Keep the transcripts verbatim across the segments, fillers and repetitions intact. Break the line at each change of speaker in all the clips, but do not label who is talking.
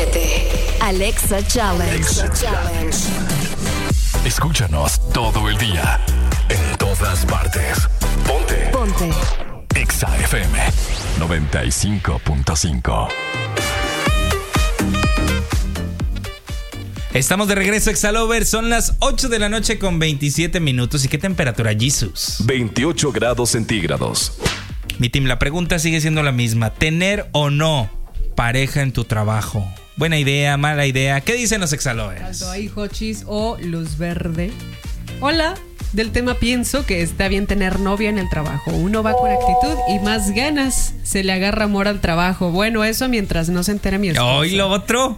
siete. Alexa Challenge. Alexa Challenge.
Escúchanos todo el día, en todas partes. Ponte.
Ponte.
Exa F M noventa y cinco punto cinco.
Estamos de regreso, Exalover. Son las ocho de la noche con veintisiete minutos. ¿Y qué temperatura, Jesus?
veintiocho grados centígrados.
Mi team, la pregunta sigue siendo la misma. ¿Tener o no pareja en tu trabajo? Buena idea, mala idea. ¿Qué dicen los Exalovers?
Alto ahí, Hochis o luz verde. Hola. Del tema pienso que está bien tener novia en el trabajo. Uno va con actitud y más ganas. Se le agarra amor al trabajo. Bueno, eso mientras no se entere mi esposa.
¿Hoy lo otro?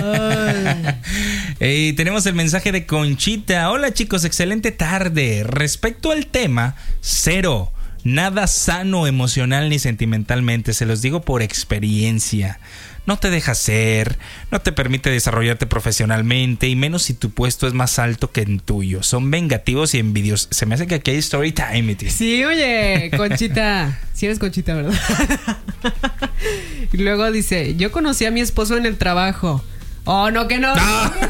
eh, tenemos el mensaje de Conchita. Hola chicos, excelente tarde. Respecto al tema, cero. Nada sano emocional ni sentimentalmente. Se los digo por experiencia. No te deja ser, no te permite desarrollarte profesionalmente, y menos si tu puesto es más alto que el tuyo. Son vengativos y envidiosos. Se me hace que aquí hay story time, tío.
Sí, oye, Conchita. Sí eres Conchita, ¿verdad? Y luego dice, yo conocí a mi esposo en el trabajo. Oh, no, que no. no.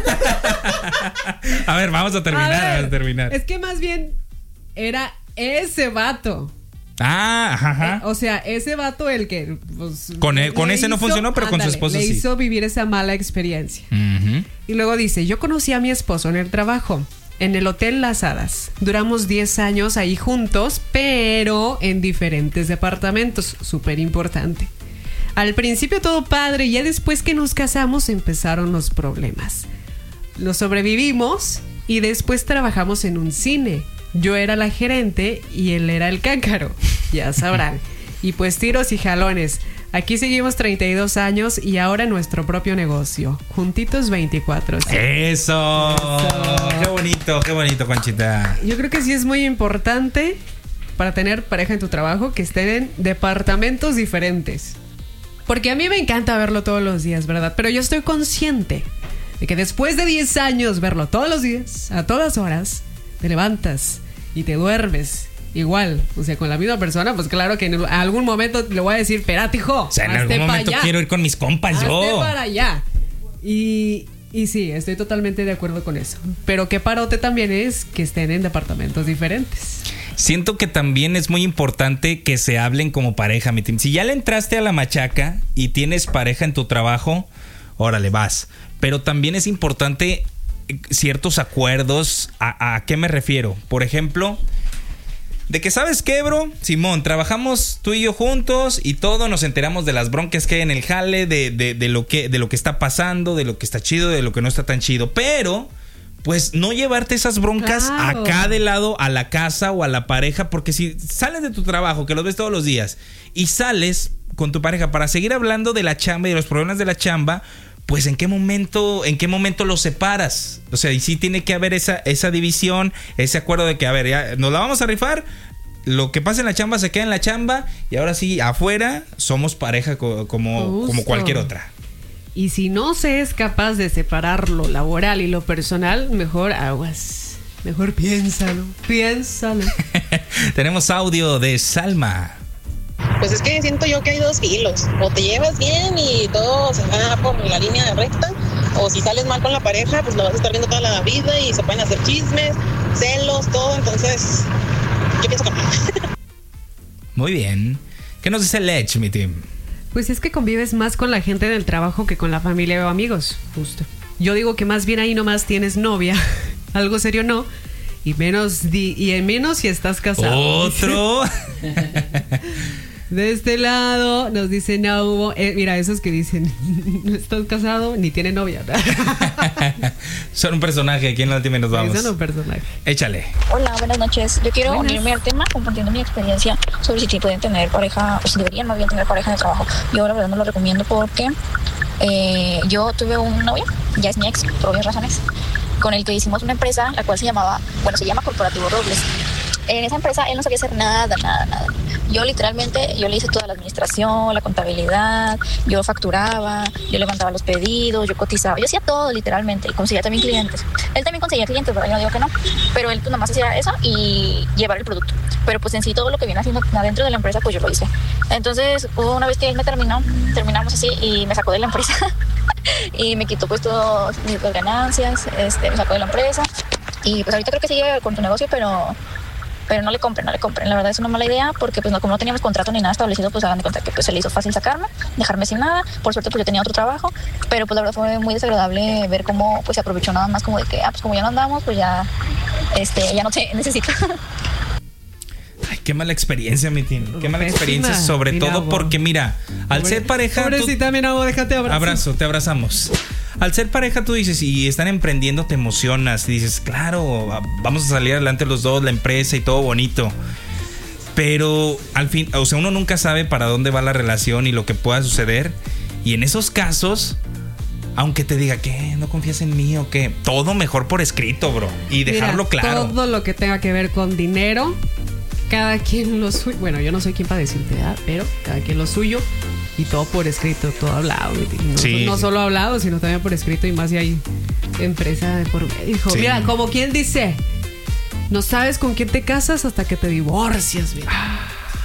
A ver, vamos a terminar,
a ver,
vamos a terminar.
Es que más bien era ese vato.
Ah, ajá.
Eh, o sea, ese vato el que pues,
con, el, con ese
hizo,
no funcionó, pero
ándale,
con su esposo
le
sí.
Le hizo vivir esa mala experiencia.
Uh-huh.
Y luego dice, yo conocí a mi esposo en el trabajo, en el Hotel Las Hadas. Duramos diez años ahí juntos, pero en diferentes departamentos. Súper importante. Al principio todo padre, y ya después que nos casamos empezaron los problemas. Lo sobrevivimos y después trabajamos en un cine. Yo era la gerente y él era el cáncaro, ya sabrán. Y pues tiros y jalones. Aquí seguimos treinta y dos años y ahora nuestro propio negocio. Juntitos veinticuatro. ¿Sí?
Eso. Eso. Qué bonito, qué bonito, Conchita.
Yo creo que sí es muy importante para tener pareja en tu trabajo que estén en departamentos diferentes. Porque a mí me encanta verlo todos los días, ¿verdad? Pero yo estoy consciente de que después de diez años verlo todos los días, a todas horas, te levantas y te duermes igual, o sea, con la misma persona, pues claro que en algún momento le voy a decir, espérate, hijo,
o sea, en algún momento allá. Quiero ir con mis compas
hazte
yo.
para allá. Y, y sí, estoy totalmente de acuerdo con eso. Pero qué parote también es que estén en departamentos diferentes.
Siento que también es muy importante que se hablen como pareja, mi team. Si ya le entraste a la machaca y tienes pareja en tu trabajo, órale, vas. Pero también es importante ciertos acuerdos. ¿A, a qué me refiero? Por ejemplo, de que, ¿sabes qué, bro? Simón, trabajamos tú y yo juntos y todo, nos enteramos de las broncas que hay en el jale, de, de, de, lo que, de lo que está pasando, de lo que está chido, de lo que no está tan chido. Pero, pues, no llevarte esas broncas claro. acá de lado a la casa o a la pareja, porque si sales de tu trabajo, que lo ves todos los días, y sales con tu pareja para seguir hablando de la chamba y de los problemas de la chamba, pues ¿en qué momento, en qué momento los separas? O sea, y sí tiene que haber esa, esa división, ese acuerdo de que, a ver, ya nos la vamos a rifar, lo que pasa en la chamba se queda en la chamba, y ahora sí, afuera somos pareja co- como, como cualquier otra.
Y si no se es capaz de separar lo laboral y lo personal, mejor aguas. Mejor piénsalo, piénsalo.
Tenemos audio de Salma.
Pues es que siento yo que hay dos filos. O te llevas bien y todo se va por la línea recta, o si sales mal con la pareja, pues lo vas a estar viendo toda la vida y se pueden hacer chismes, celos, todo. Entonces, yo pienso que no.
Muy bien. ¿Qué nos dice Lech, mi team?
Pues es que convives más con la gente del trabajo que con la familia o amigos, justo. Yo digo que más bien ahí nomás tienes novia, algo serio no, y menos di- y en menos si estás casado.
Otro.
De este lado nos dice no hubo, eh, mira, esos que dicen no estás casado ni tiene novia.
Son un personaje, aquí en la última nos vamos.
Son un personaje.
Échale.
Hola, buenas noches. Yo quiero
Buenas.
unirme al tema compartiendo mi experiencia sobre si pueden tener pareja, o si deberían más bien tener pareja en el trabajo. Yo la verdad no lo recomiendo porque eh, yo tuve un novio, ya es mi ex, por obvias razones, con el que hicimos una empresa, la cual se llamaba, bueno, se llama Corporativo Robles. En esa empresa él no sabía hacer nada, nada, nada. Yo literalmente, yo le hice toda la administración, la contabilidad, yo facturaba, yo levantaba los pedidos, yo cotizaba, yo hacía todo literalmente y conseguía también clientes. Él también conseguía clientes, ¿verdad? Yo no digo que no, pero él pues nada más hacía eso y llevar el producto. Pero pues en sí todo lo que viene haciendo adentro de la empresa pues yo lo hice. Entonces hubo una vez que él me terminó, terminamos así y me sacó de la empresa. y me quitó pues todas mis ganancias, este, me sacó de la empresa y pues ahorita creo que sigue con tu negocio, pero pero no le compren, no le compren, la verdad es una mala idea porque pues no, como no teníamos contrato ni nada establecido, pues hagan de cuenta que pues se le hizo fácil sacarme, dejarme sin nada. Por suerte pues yo tenía otro trabajo, pero pues la verdad fue muy desagradable ver cómo pues se aprovechó nada más como de que ah pues como ya no andamos, pues ya este ya no te necesito.
Ay, qué mala experiencia, mi Tim. Qué mala
Pésima,
experiencia, sobre
mira,
todo
vos.
porque mira, al
Pobre-
ser pareja tú-
Pobrecita, mira, vos, déjate abrazo.
abrazo, te abrazamos. Al ser pareja tú dices, y están emprendiendo, te emocionas y dices, claro, vamos a salir adelante los dos, la empresa y todo bonito. Pero al fin, o sea, uno nunca sabe para dónde va la relación y lo que pueda suceder. Y en esos casos, aunque te diga que no confías en mí o que todo mejor por escrito, bro, y dejarlo
Mira,
claro.
Todo lo que tenga que ver con dinero, cada quien lo suyo. Bueno, yo no soy quien para decirte, ¿verdad? Pero cada quien lo suyo. Y todo por escrito, todo hablado. No,
Sí.
no solo hablado, sino también por escrito. Y más si hay empresa de por medio. Hijo,
Sí.
mira, como quien dice, no sabes con quién te casas hasta que te divorcias, mira.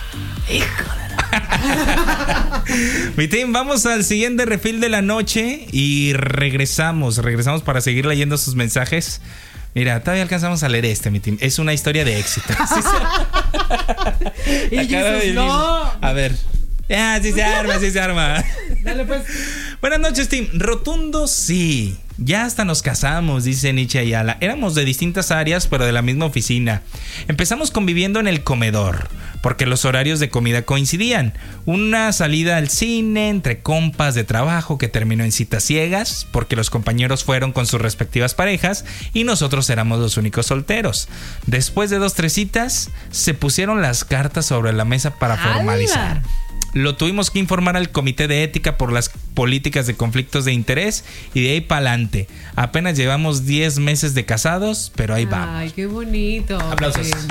Mi team, vamos al siguiente refil de la noche y regresamos, regresamos para seguir leyendo sus mensajes. Mira, todavía alcanzamos a leer este, mi team. Es una historia de éxito.
Y
La cara
Jesus,
de
no.
Liz. A ver. Ya, sí se arma, sí se arma.
Dale pues.
Buenas noches, team. Rotundo, sí. Ya hasta nos casamos, dice Nietzsche Ayala. Éramos de distintas áreas, pero de la misma oficina. Empezamos conviviendo en el comedor, porque los horarios de comida coincidían. Una salida al cine entre compas de trabajo que terminó en citas ciegas, porque los compañeros fueron con sus respectivas parejas y nosotros éramos los únicos solteros. Después de dos, tres citas, se pusieron las cartas sobre la mesa para
¡Hala!
formalizar. Lo tuvimos que informar al comité de ética por las políticas de conflictos de interés y de ahí para adelante. Apenas llevamos diez meses de casados, pero ahí vamos.
Ay, qué bonito.
Aplausos.
Sí.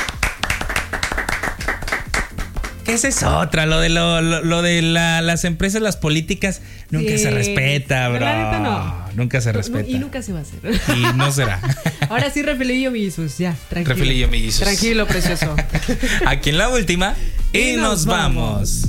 Que esa es otra, lo de, lo, lo, lo de la, las empresas, las políticas, nunca
Sí.
se respeta, bro.
La neta no.
Nunca se
No,
respeta.
y nunca se va a hacer.
Y no será.
Ahora sí, refilillo mi Jesús, ya, tranquilo.
Refilillo mi Jesús.
Tranquilo, precioso.
Aquí en la última y,
Y
nos
nos
vamos.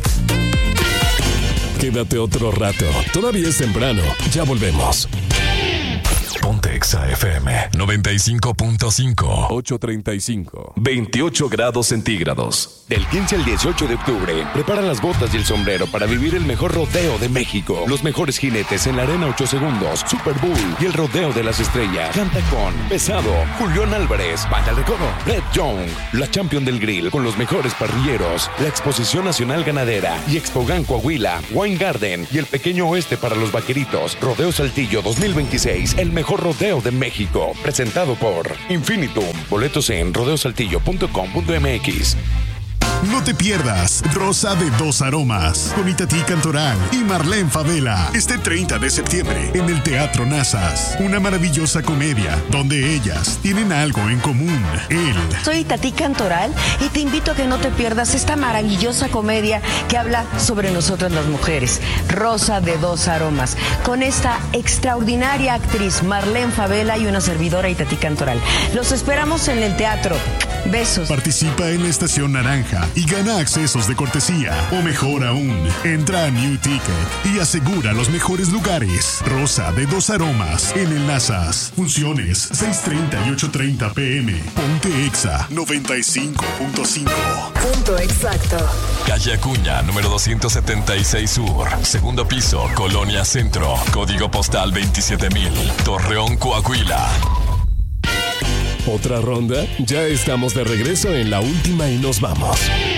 Quédate otro rato. Todavía es temprano. Ya volvemos. Ponte Exa F M noventa y cinco punto cinco.
ocho treinta y cinco.
veintiocho grados centígrados. Del quince al dieciocho de octubre, prepara las botas y el sombrero para vivir el mejor rodeo de México. Los mejores jinetes en la arena ocho segundos, Super Bowl y el rodeo de las estrellas. Canta con Pesado, Julián Álvarez, Banda El Recodo, Red Young, la Champion del Grill con los mejores parrilleros, la Exposición Nacional Ganadera y Expogan Coahuila, Wine Garden y el Pequeño Oeste para los Vaqueritos. Rodeo Saltillo dos mil veintiséis, el mejor rodeo de México. Presentado por Infinitum. Boletos en rodeosaltillo punto com punto m x.
No te pierdas Rosa de Dos Aromas con Itatí Cantoral y Marlene Favela este treinta de septiembre en el Teatro Nazas. Una maravillosa comedia donde ellas tienen algo en común. Él,
Soy Itatí Cantoral y te invito a que no te pierdas esta maravillosa comedia que habla sobre nosotras las mujeres, Rosa de Dos Aromas, con esta extraordinaria actriz Marlene Favela y una servidora Itatí Cantoral. Los esperamos en el teatro. Besos.
participa en la Estación Naranja y gana accesos de cortesía. O mejor aún, entra a New Ticket y asegura los mejores lugares. Rosa de Dos Aromas en el Nazas. Funciones seis treinta y ocho treinta pm. Ponte Exa noventa y cinco punto cinco.
Punto exacto.
Calle Acuña, número doscientos setenta y seis Sur. Segundo piso, Colonia Centro. Código postal veintisiete mil. Torreón, Coahuila.
¿Otra ronda? Ya estamos de regreso en la última y nos vamos.